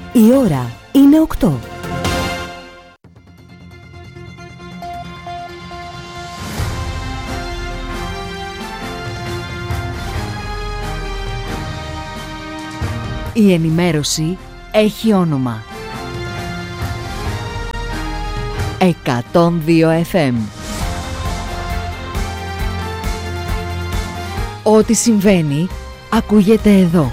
Η ώρα είναι 8. Η ενημέρωση έχει όνομα. 102 FM. Ό,τι συμβαίνει, ακούγεται εδώ.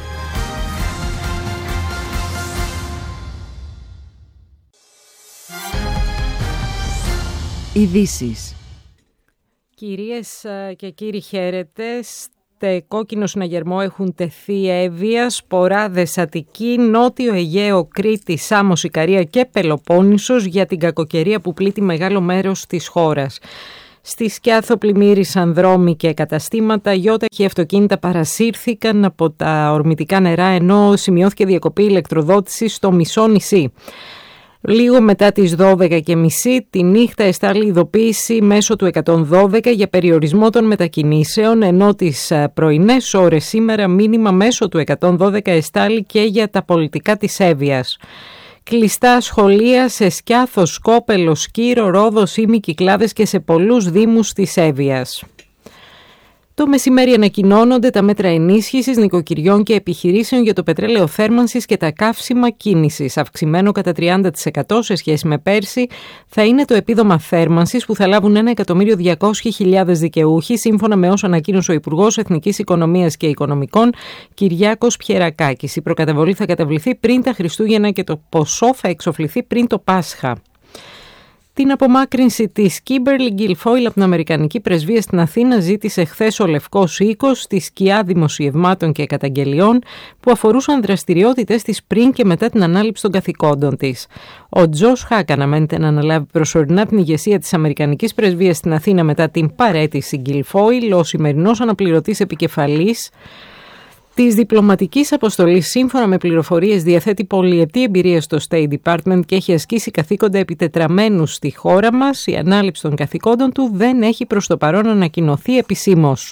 Ειδήσεις. Κυρίες και κύριοι, χαίρετε. Τε κόκκινο συναγερμό έχουν τεθεί Εύβοια, Σποράδες, Αττική, Νότιο Αιγαίο, Κρήτη, Σάμος, Ικαρία και Πελοπόννησος για την κακοκαιρία που πλήττει μεγάλο μέρος της χώρας. Στη Σκιάθο πλημμύρισαν δρόμοι και καταστήματα, γιόταχοι αυτοκίνητα παρασύρθηκαν από τα ορμητικά νερά, ενώ σημειώθηκε διακοπή ηλεκτροδότησης στο μισό νησί. Λίγο μετά τις 12:30 τη νύχτα εστάλει ειδοποίηση μέσω του 112 για περιορισμό των μετακινήσεων, ενώ τις πρωινές ώρες σήμερα μήνυμα μέσω του 112 εστάλει και για τα πολιτικά της Εύβοιας. Κλειστά σχολεία σε Σκιάθο, Σκόπελο, Σκύρο, Ρόδο, Ήμι, Κυκλάδες και σε πολλούς δήμους της Εύβοιας. Το μεσημέρι ανακοινώνονται τα μέτρα ενίσχυσης νοικοκυριών και επιχειρήσεων για το πετρέλαιο θέρμανσης και τα καύσιμα κίνησης. Αυξημένο κατά 30% σε σχέση με πέρσι θα είναι το επίδομα θέρμανσης που θα λάβουν 1.200.000 δικαιούχοι, σύμφωνα με όσα ανακοίνωσε ο Υπουργός Εθνικής Οικονομίας και Οικονομικών Κυριάκος Πιερακάκης. Η προκαταβολή θα καταβληθεί πριν τα Χριστούγεννα και το ποσό θα εξοφληθεί πριν το Πάσχα. Την απομάκρυνση της Kimberly Guilfoyle από την Αμερικανική Πρεσβεία στην Αθήνα ζήτησε χθες ο Λευκός Οίκος στη σκιά δημοσιευμάτων και καταγγελιών που αφορούσαν δραστηριότητες της πριν και μετά την ανάληψη των καθηκόντων της. Ο Τζος Χακ αναμένεται να αναλάβει προσωρινά την ηγεσία της Αμερικανικής Πρεσβείας στην Αθήνα μετά την παραίτηση Guilfoyle. Ο σημερινός αναπληρωτής επικεφαλής της διπλωματικής αποστολής, σύμφωνα με πληροφορίες, διαθέτει πολυετή εμπειρία στο State Department και έχει ασκήσει καθήκοντα επιτετραμένους στη χώρα μας. Η ανάληψη των καθηκόντων του δεν έχει προς το παρόν ανακοινωθεί επισήμως.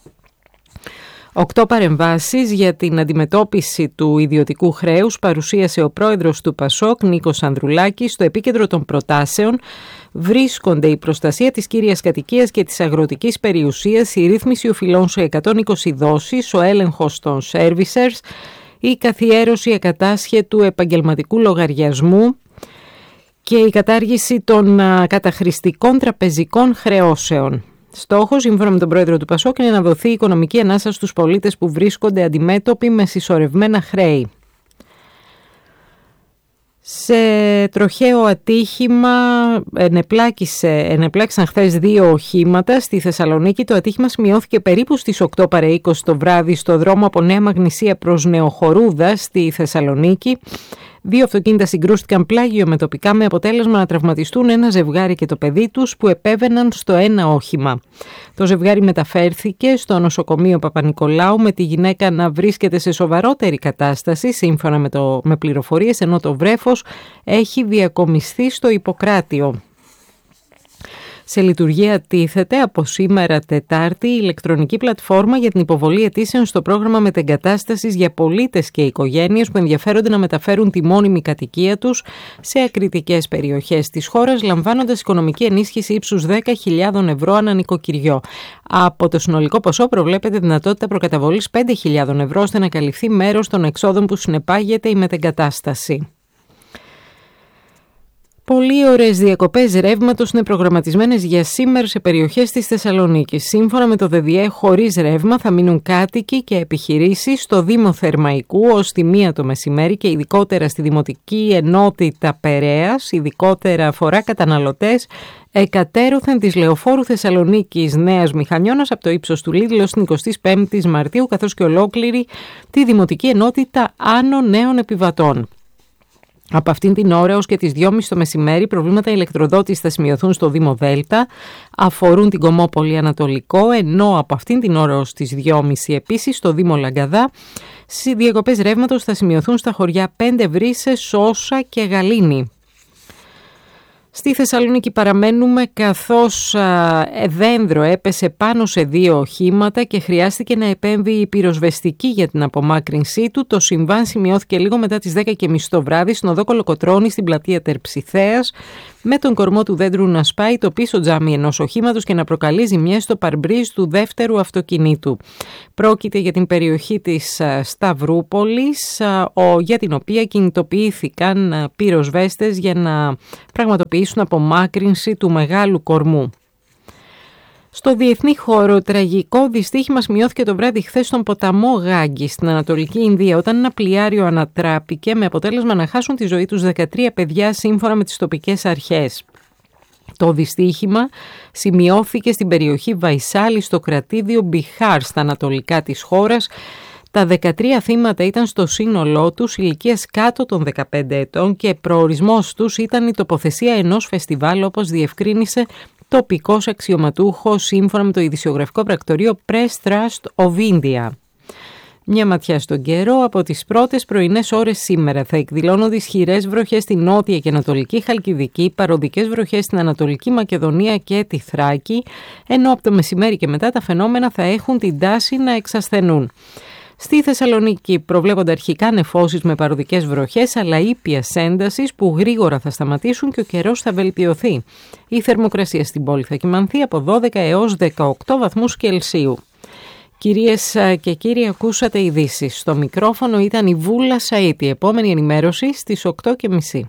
8 παρεμβάσεις για την αντιμετώπιση του ιδιωτικού χρέους παρουσίασε ο πρόεδρος του ΠΑΣΟΚ, Νίκος Ανδρουλάκης. Στο επίκεντρο των προτάσεων βρίσκονται η προστασία της κύριας κατοικίας και της αγροτικής περιουσίας, η ρύθμιση οφειλών σε 120 δόσεις, ο έλεγχος των servicers, η καθιέρωση ακατάσχετου επαγγελματικού λογαριασμού και η κατάργηση των καταχρηστικών τραπεζικών χρεώσεων. Στόχος, σύμφωνα με τον πρόεδρο του ΠΑΣΟΚ, είναι να δοθεί οικονομική ανάσα στους πολίτες που βρίσκονται αντιμέτωποι με συσσωρευμένα χρέη. Σε τροχαίο ατύχημα ενεπλάκησαν χθες 2 οχήματα στη Θεσσαλονίκη. Το ατύχημα σημειώθηκε περίπου στις 8 παρά 20 το βράδυ στο δρόμο από Νέα Μαγνησία προς Νεοχορούδα στη Θεσσαλονίκη. 2 αυτοκίνητα συγκρούστηκαν πλάγιο με τοπικά, με αποτέλεσμα να τραυματιστούν ένα ζευγάρι και το παιδί τους που επέβαιναν στο ένα όχημα. Το ζευγάρι μεταφέρθηκε στο νοσοκομείο Παπα-Νικολάου, με τη γυναίκα να βρίσκεται σε σοβαρότερη κατάσταση, σύμφωνα με πληροφορίες, ενώ το βρέφος έχει διακομισθεί στο Ιπποκράτιο. Σε λειτουργία τίθεται από σήμερα Τετάρτη η ηλεκτρονική πλατφόρμα για την υποβολή αιτήσεων στο πρόγραμμα μετεγκατάστασης για πολίτες και οικογένειες που ενδιαφέρονται να μεταφέρουν τη μόνιμη κατοικία τους σε ακριτικές περιοχές της χώρας, λαμβάνοντας οικονομική ενίσχυση ύψους 10.000 ευρώ ανά νοικοκυριό. Από το συνολικό ποσό προβλέπεται δυνατότητα προκαταβολής 5.000 ευρώ, ώστε να καλυφθεί μέρος των εξόδων που συνεπάγεται η μετεγκατάσταση. Πολύ ωραίες διακοπές ρεύματος είναι προγραμματισμένες για σήμερα σε περιοχές της Θεσσαλονίκης. Σύμφωνα με το ΔΔΕ, χωρίς ρεύμα θα μείνουν κάτοικοι και επιχειρήσεις στο Δήμο Θερμαϊκού ως τη 1 το μεσημέρι και ειδικότερα στη Δημοτική Ενότητα Περαίας. Ειδικότερα αφορά καταναλωτές εκατέρωθεν της Λεωφόρου Θεσσαλονίκης Νέας Μηχανιώνας από το ύψος του Λίδλ ως την 25η Μαρτίου, καθώς και ολόκληρη τη Δημοτική Ενότητα Άνω Νέων Επιβατών. Από αυτήν την ώρα ως και τις 2.30 το μεσημέρι προβλήματα ηλεκτροδότησης θα σημειωθούν στο Δήμο Δέλτα, αφορούν την Κομμόπολη Ανατολικό, ενώ από αυτήν την ώρα ως τις 2.30 επίσης στο Δήμο Λαγκαδά διακοπές ρεύματος θα σημειωθούν στα χωριά 5 Βρύσσες, Σόσα και Γαλήνη. Στη Θεσσαλονίκη παραμένουμε καθώς δέντρο έπεσε πάνω σε 2 οχήματα και χρειάστηκε να επέμβει η πυροσβεστική για την απομάκρυνσή του. Το συμβάν σημειώθηκε λίγο μετά τις 10:30 το βράδυ στην οδό Κολοκοτρώνη στην πλατεία Τερψιθέας, με τον κορμό του δέντρου να σπάει το πίσω τζάμι ενός οχήματος και να προκαλεί ζημιές στο παρμπρίζ του δεύτερου αυτοκινήτου. Πρόκειται για την περιοχή της Σταυρούπολης, για την οποία κινητοποιήθηκαν πυροσβέστες για να πραγματοποιήσουν απομάκρυνση του μεγάλου κορμού. Στο διεθνή χώρο, τραγικό δυστύχημα σημειώθηκε το βράδυ χθες στον ποταμό Γάγκη στην Ανατολική Ινδία, όταν ένα πλοιάριο ανατράπηκε με αποτέλεσμα να χάσουν τη ζωή τους 13 παιδιά, σύμφωνα με τις τοπικές αρχές. Το δυστύχημα σημειώθηκε στην περιοχή Βαϊσάλη στο κρατήδιο Μπιχάρ στα ανατολικά της χώρας. Τα 13 θύματα ήταν στο σύνολό τους ηλικίας κάτω των 15 ετών και προορισμός τους ήταν η τοποθεσία ενός φεστιβάλ, όπως διευκρίνησε τοπικός αξιωματούχος σύμφωνα με το ειδησιογραφικό πρακτορείο Press Trust of India. Μια ματιά στον καιρό. Από τις πρώτες πρωινές ώρες σήμερα θα εκδηλώνονται ισχυρές βροχές στη νότια και ανατολική Χαλκιδική, παροδικές βροχές στην Ανατολική Μακεδονία και τη Θράκη, ενώ από το μεσημέρι και μετά τα φαινόμενα θα έχουν την τάση να εξασθενούν. Στη Θεσσαλονίκη προβλέπονται αρχικά νεφώσεις με παροδικές βροχές, αλλά ήπιας έντασης που γρήγορα θα σταματήσουν και ο καιρός θα βελτιωθεί. Η θερμοκρασία στην πόλη θα κυμανθεί από 12 έως 18 βαθμούς Κελσίου. Κυρίες και κύριοι, ακούσατε ειδήσεις. Στο μικρόφωνο ήταν η Βούλα Σαΐτη. Επόμενη ενημέρωση στις 8:30.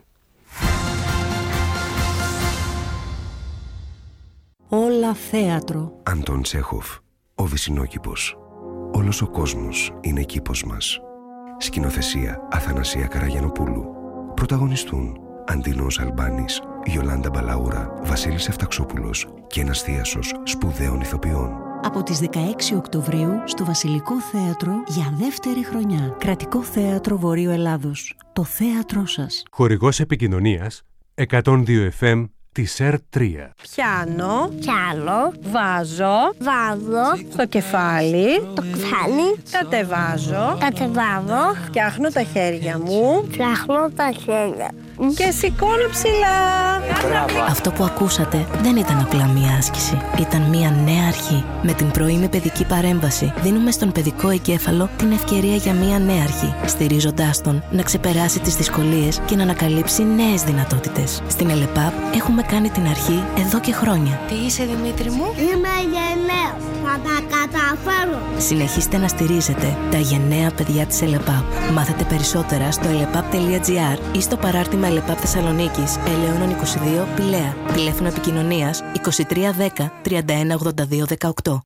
Όλα θέατρο. Αντών Τσέχοφ, ο Βυσσινόκηπος. Όλος ο κόσμος είναι κήπος μας. Σκηνοθεσία Αθανασία Καραγιανοπούλου. Πρωταγωνιστούν Αντίνος Αλμπάνης, Γιολάντα Μπαλαούρα, Βασίλης Εφταξόπουλος και ένας θίασος σπουδαίων ηθοποιών. Από τις 16 Οκτωβρίου στο Βασιλικό Θέατρο για δεύτερη χρονιά. Κρατικό Θέατρο Βορείου Ελλάδος. Το θέατρό σας. Χορηγός επικοινωνίας 102 FM της ΕΡΤ3. Πιάνω, βάζω, στο κεφάλι, κατεβάζω, φτιάχνω τα χέρια μου, και σηκώνω ψηλά. Αυτό που ακούσατε δεν ήταν απλά μία άσκηση. Ήταν μία νέα αρχή. Με την πρωινή παιδική παρέμβαση δίνουμε στον παιδικό εγκέφαλο την ευκαιρία για μία νέα αρχή, στηρίζοντάς τον να ξεπεράσει τις δυσκολίες και να ανακαλύψει νέες δυνατότητες. Στην ΕΛΕΠΑΠ έχουμε κάνει την αρχή εδώ και χρόνια. Τι είσαι, Δημήτρη μου? Είμαι γενναίος. Θα τα καταφέρω. Συνεχίστε να στηρίζετε τα γενναία παιδιά της ΕΛΕΠΑΠ. Μάθετε περισσότερα στο elεπap.gr ή στο παράρτημα ΕΛΕΠΑΠ Θεσσαλονίκης, Ελαιώνων 22, Πηλαία. Τηλέφωνο επικοινωνίας 2310 31 82 18.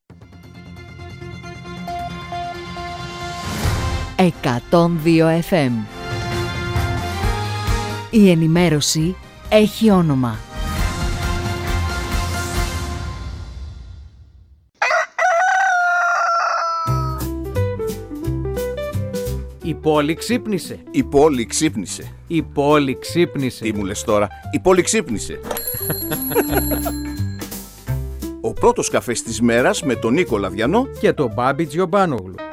102 FM. Η ενημέρωση έχει όνομα. Η πόλη ξύπνησε. Η πόλη ξύπνησε. Η πόλη ξύπνησε. Τι μου λες τώρα? Η πόλη ξύπνησε. Ο πρώτος καφές της μέρας με τον Νίκο Λαδιανό και τον Μπάμπη Τζιομπάνογλου.